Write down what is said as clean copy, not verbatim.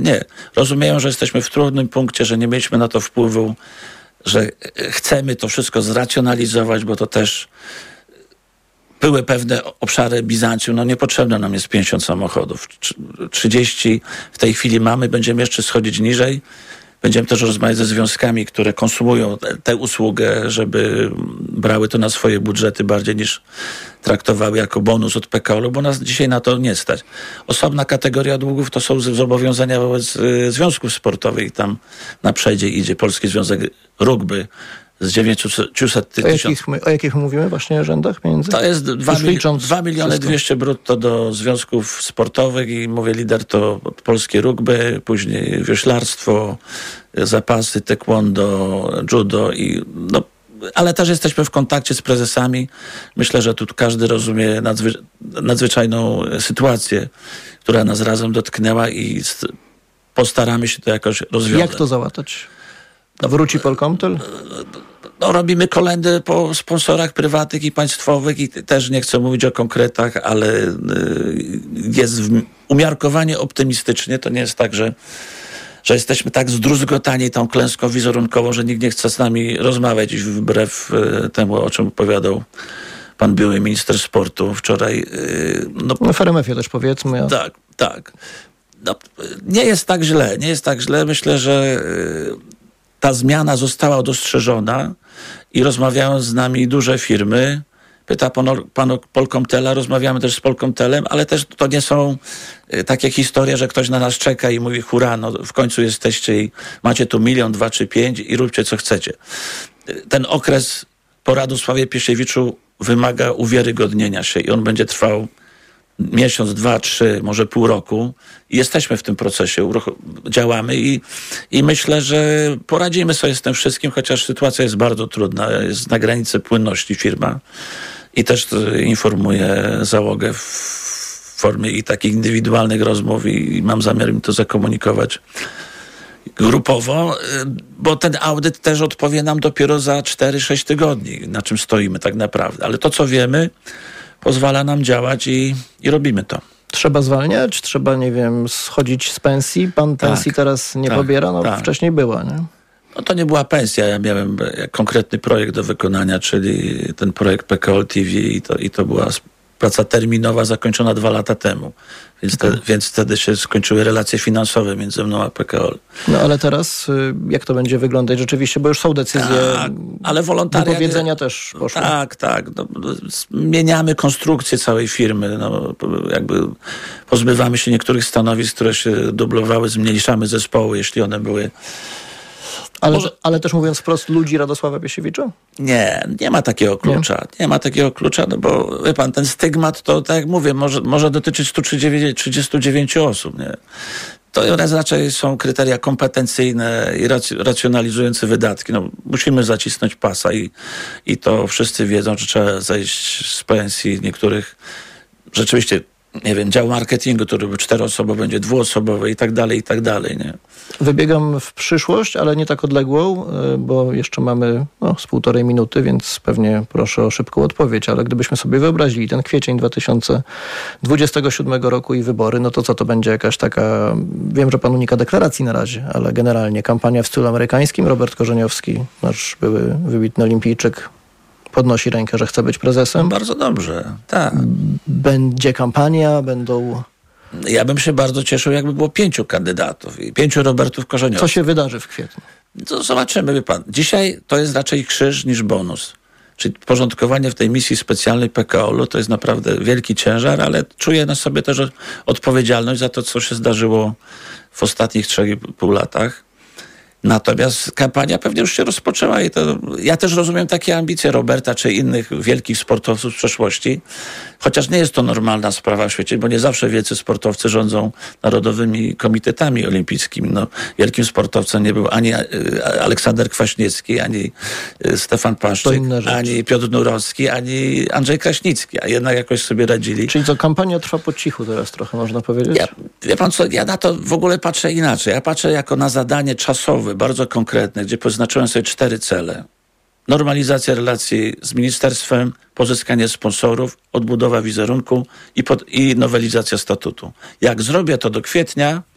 Nie. Rozumieją, że jesteśmy w trudnym punkcie, że nie mieliśmy na to wpływu, że chcemy to wszystko zracjonalizować, bo to też były pewne obszary Bizancjum. Niepotrzebne nam jest 50 samochodów. 30 w tej chwili mamy, będziemy jeszcze schodzić niżej. Będziemy też rozmawiać ze związkami, które konsumują tę usługę, żeby brały to na swoje budżety bardziej niż traktowały jako bonus od PKO-u, bo nas dzisiaj na to nie stać. Osobna kategoria długów to są zobowiązania wobec związków sportowych. Tam na przedzie idzie Polski Związek Rugby z 900 tysięcy. O jakich mówimy właśnie rzędach pieniędzy? To jest 2 miliony 200 brutto do związków sportowych i mówię, lider to polskie rugby, później wioślarstwo, zapasy, taekwondo, judo ale też jesteśmy w kontakcie z prezesami. Myślę, że tu każdy rozumie nadzwyczajną sytuację, która nas razem dotknęła i postaramy się to jakoś rozwiązać. Jak to załatać? Wróci Polkomtel? Robimy kolędy po sponsorach prywatnych i państwowych i też nie chcę mówić o konkretach, ale jest umiarkowanie optymistycznie. To nie jest tak, że jesteśmy tak zdruzgotani tą klęską wizerunkową, że nikt nie chce z nami rozmawiać i wbrew temu, o czym opowiadał pan były minister sportu wczoraj. W RMF-ie też powiedzmy. Tak. Nie jest tak źle. Myślę, że ta zmiana została dostrzeżona i rozmawiają z nami duże firmy. Pyta pan o Polkomtela, rozmawiamy też z Polkomtelem, ale też to nie są takie historie, że ktoś na nas czeka i mówi hurra, w końcu jesteście i macie tu 1, 2 czy 5 i róbcie co chcecie. Ten okres po Radosławie Piesiewiczu wymaga uwiarygodnienia się i on będzie trwał miesiąc, 2, 3, może pół roku. I jesteśmy w tym procesie, działamy i myślę, że poradzimy sobie z tym wszystkim, chociaż sytuacja jest bardzo trudna. Jest na granicy płynności firma i też informuję załogę w formie i takich indywidualnych rozmów i mam zamiar im to zakomunikować grupowo, bo ten audyt też odpowie nam dopiero za 4-6 tygodni, na czym stoimy tak naprawdę. Ale to, co wiemy, pozwala nam działać i robimy to. Trzeba zwalniać? Trzeba, nie wiem, schodzić z pensji? Pan pensji teraz nie pobiera? Wcześniej była, nie? To nie była pensja. Ja miałem konkretny projekt do wykonania, czyli ten projekt PKO TV i to była praca terminowa zakończona 2 lata temu. Więc wtedy się skończyły relacje finansowe między mną a PKO. Ale teraz jak to będzie wyglądać rzeczywiście, bo już są decyzje, ale wolontariat, wypowiedzenia też poszły. Tak. Zmieniamy konstrukcję całej firmy. Jakby pozbywamy się niektórych stanowisk, które się dublowały, zmniejszamy zespoły, jeśli one były... Ale też mówiąc wprost, ludzi Radosława Piesiewicza? Nie ma takiego klucza. Nie ma takiego klucza, bo wie pan, ten stygmat to, tak jak mówię, może dotyczyć 139 osób. Nie? To raczej są kryteria kompetencyjne i racjonalizujące wydatki. Musimy zacisnąć pasa i to wszyscy wiedzą, że trzeba zejść z pensji niektórych rzeczywiście, nie wiem, dział marketingu, który był 4-osobowy, będzie 2-osobowy i tak dalej, nie? Wybiegam w przyszłość, ale nie tak odległą, bo jeszcze mamy z 1,5 minuty, więc pewnie proszę o szybką odpowiedź, ale gdybyśmy sobie wyobrazili ten kwiecień 2027 roku i wybory, to co to będzie jakaś taka, wiem, że pan unika deklaracji na razie, ale generalnie kampania w stylu amerykańskim, Robert Korzeniowski, nasz były wybitny olimpijczyk, podnosi rękę, że chce być prezesem. Bardzo dobrze, tak. Będzie kampania, będą... Ja bym się bardzo cieszył, jakby było 5 kandydatów i 5 Robertów Korzeniowskich. Co się wydarzy w kwietniu? To zobaczymy, wie pan. Dzisiaj to jest raczej krzyż niż bonus. Czyli porządkowanie w tej misji specjalnej PKO-u to jest naprawdę wielki ciężar, ale czuję na sobie też odpowiedzialność za to, co się zdarzyło w ostatnich 3,5 latach. Natomiast kampania pewnie już się rozpoczęła i to ja też rozumiem takie ambicje Roberta czy innych wielkich sportowców z przeszłości, chociaż nie jest to normalna sprawa w świecie, bo nie zawsze wielcy sportowcy rządzą narodowymi komitetami olimpijskimi. Wielkim sportowcem nie był ani Aleksander Kwaśniewski, ani Stefan Paszczyk, ani Piotr Nurowski, ani Andrzej Kraśnicki, a jednak jakoś sobie radzili. Czyli co, kampania trwa po cichu teraz trochę, można powiedzieć? Wie pan co, ja na to w ogóle patrzę inaczej. Ja patrzę jako na zadanie czasowe, bardzo konkretne, gdzie poznaczyłem sobie 4 cele. Normalizacja relacji z ministerstwem, pozyskanie sponsorów, odbudowa wizerunku i nowelizacja statutu. Jak zrobię to do kwietnia,